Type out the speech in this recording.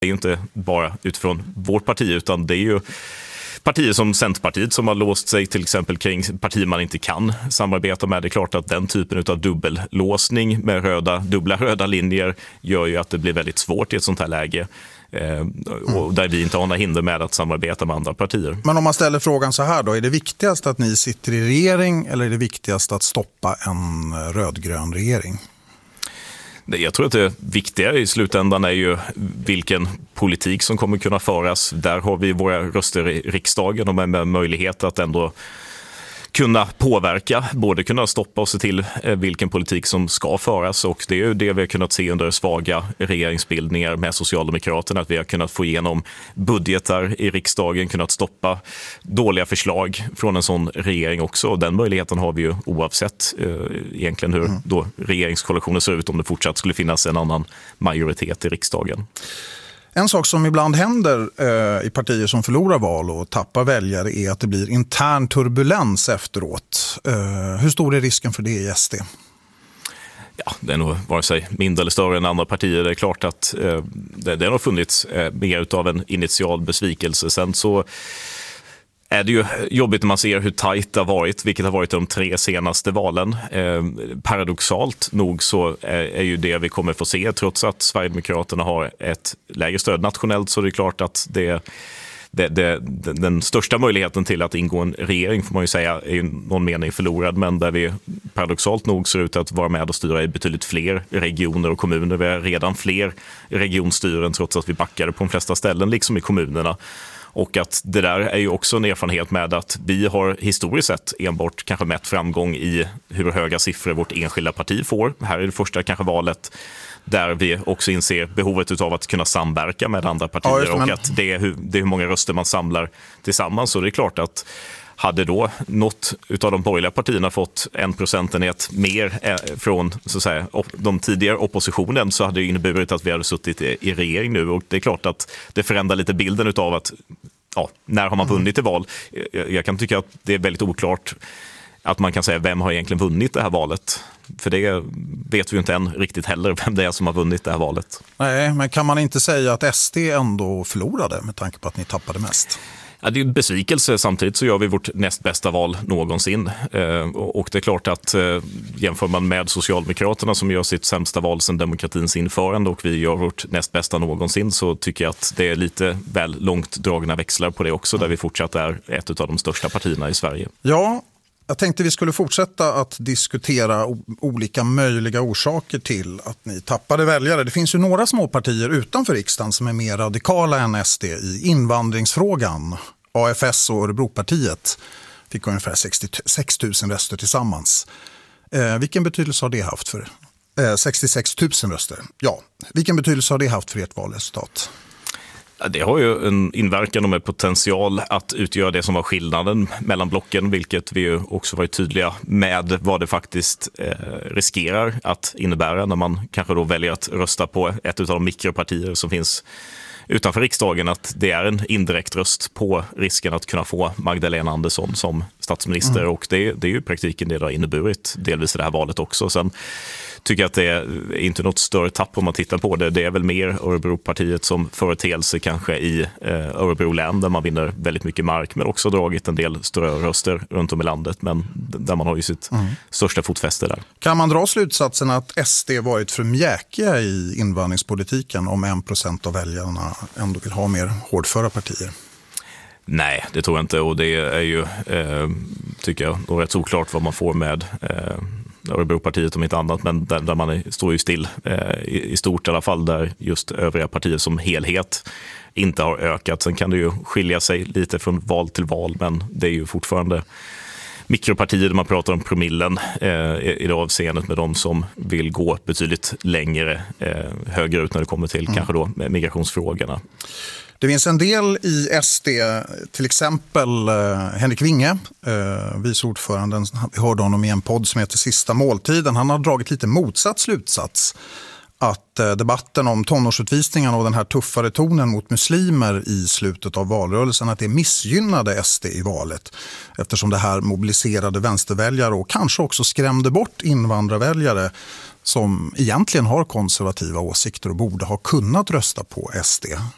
Det är ju inte bara utifrån vårt parti, utan det är ju partier som Centerpartiet som har låst sig till exempel kring partier man inte kan samarbeta med. Det är klart att den typen av dubbellåsning med dubbla röda linjer gör ju att det blir väldigt svårt i ett sånt här läge. Och där vi inte har några hinder med att samarbeta med andra partier. Men om man ställer frågan så här då, är det viktigast att ni sitter i regering eller är det viktigast att stoppa en rödgrön regering? Jag tror att det viktiga i slutändan är ju vilken politik som kommer kunna föras. Där har vi våra röster i riksdagen och med möjlighet att ändå kunna påverka, både kunna stoppa och se till vilken politik som ska föras, och det är ju det vi har kunnat se under svaga regeringsbildningar med Socialdemokraterna, att vi har kunnat få igenom budgetar i riksdagen, kunnat stoppa dåliga förslag från en sån regering också, och den möjligheten har vi ju oavsett egentligen hur då regeringskoalitionen ser ut, om det fortsatt skulle finnas en annan majoritet i riksdagen. En sak som ibland händer i partier som förlorar val och tappar väljare är att det blir intern turbulens efteråt. Hur stor är risken för det i SD? Ja, det är nog vare sig mindre eller större än andra partier. Det är klart att det har funnits mer av en initial besvikelse. Sen så är det ju jobbigt när man ser hur tajt det har varit, vilket har varit de 3 senaste valen. Paradoxalt nog så är ju det vi kommer få se, trots att Sverigedemokraterna har ett lägre stöd nationellt, så det är klart att den största möjligheten till att ingå en regering får man ju säga är ju någon mening förlorad, men där vi paradoxalt nog ser ut att vara med och styra i betydligt fler regioner och kommuner. Vi har redan fler regionstyren trots att vi backade på de flesta ställen, liksom i kommunerna. Och att det där är ju också en erfarenhet med att vi har historiskt sett enbart kanske mätt framgång i hur höga siffror vårt enskilda parti får. Här är det första kanske valet där vi också inser behovet av att kunna samverka med andra partier, och att det är hur många röster man samlar tillsammans. Så det är klart att hade då något utav de borgerliga partierna fått 1 procentenhet mer från så att säga, de tidigare oppositionen, så hade det inneburit att vi hade suttit i regering nu. Och det är klart att det förändrar lite bilden utav att när har man vunnit i val? Jag kan tycka att det är väldigt oklart att man kan säga vem har egentligen vunnit det här valet. För det vet vi ju inte än riktigt heller, vem det är som har vunnit det här valet. Nej, men kan man inte säga att SD ändå förlorade med tanke på att ni tappade mest? Ja, det är en besvikelse. Samtidigt så gör vi vårt näst bästa val någonsin. Och det är klart att jämför man med Socialdemokraterna som gör sitt sämsta val sedan demokratins införande och vi gör vårt näst bästa någonsin, så tycker jag att det är lite väl långt dragna växlar på det också, där vi fortsatt är ett av de största partierna i Sverige. Ja, jag tänkte vi skulle fortsätta att diskutera olika möjliga orsaker till att ni tappade väljare. Det finns ju några små partier utanför riksdagen som är mer radikala än SD i invandringsfrågan. AFS och Örebropartiet fick ungefär 66 000 röster tillsammans. Vilken betydelse har det haft för 66 000 röster? Ja, vilken betydelse har det haft för ert valresultat? Det har ju en inverkan och med potential att utgöra det som var skillnaden mellan blocken, vilket vi ju också varit tydliga med vad det faktiskt riskerar att innebära när man kanske då väljer att rösta på ett av de mikropartier som finns utanför riksdagen, att det är en indirekt röst på risken att kunna få Magdalena Andersson som statsminister. Och det är ju i praktiken det har inneburit delvis i det här valet också. Sen tycker jag att det är inte något större tapp om man tittar på det. Det är väl mer Örebropartiet som företeelse kanske i Örebro län, där man vinner väldigt mycket mark, men också dragit en del ströröster runt om i landet, men där man har ju sitt största fotfäste där. Kan man dra slutsatsen att SD varit för mjäkiga i invandringspolitiken om 1% av väljarna ändå vill ha mer hårdföra partier? Nej, det tror jag inte, och det är ju, tycker jag, rätt oklart vad man får med Örebropartiet om inte annat, men där man står ju still i stort i alla fall, där just övriga partier som helhet inte har ökat. Sen kan det ju skilja sig lite från val till val, men det är ju fortfarande mikropartier där man pratar om promillen i det avseendet, med de som vill gå betydligt längre högre ut när det kommer till kanske då migrationsfrågorna. Det finns en del i SD, till exempel Henrik Winge, vice ordföranden. Vi hörde honom i en podd som heter Sista måltiden. Han har dragit lite motsatt slutsats. Att debatten om tonårsutvisningen och den här tuffare tonen mot muslimer i slutet av valrörelsen, att det missgynnade SD i valet. Eftersom det här mobiliserade vänsterväljare och kanske också skrämde bort invandrarväljare som egentligen har konservativa åsikter och borde ha kunnat rösta på SD.